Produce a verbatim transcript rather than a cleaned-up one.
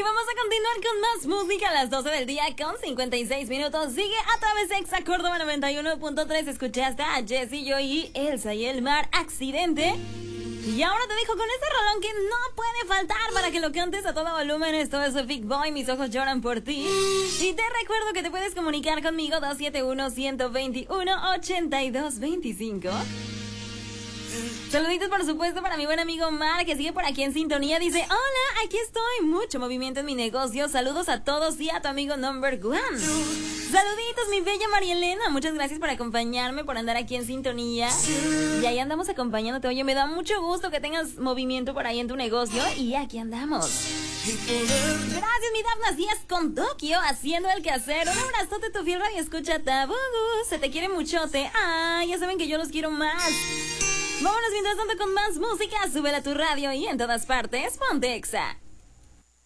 vamos a continuar con más música a las doce del día con cincuenta y seis minutos. Sigue a través de Exa Córdoba noventa y uno punto tres. Escuchaste a Jessie, Joy, Elsa y el mar, Accidente. Y ahora te dejo con este rolón que no puede faltar para que lo cantes a todo volumen. Esto es Big Boy, Mis ojos lloran por ti. Y te recuerdo que te puedes comunicar conmigo dos siete uno, uno dos uno, ocho dos dos cinco. Saluditos por supuesto para mi buen amigo Mar, que sigue por aquí en sintonía. Dice, hola, aquí estoy, mucho movimiento en mi negocio. Saludos a todos y a tu amigo number one. Saluditos mi bella María Elena, muchas gracias por acompañarme, por andar aquí en sintonía. Y ahí andamos acompañándote. Oye, me da mucho gusto que tengas movimiento por ahí en tu negocio. Y aquí andamos. Gracias mi Dafna Díaz con Tokio haciendo el quehacer. Un abrazote, tu fiel radio escucha Tabugu. Se te quiere muchote. Ah, ya saben que yo los quiero más. Vámonos mientras tanto con más música. Súbela a tu radio y en todas partes ponte Exa.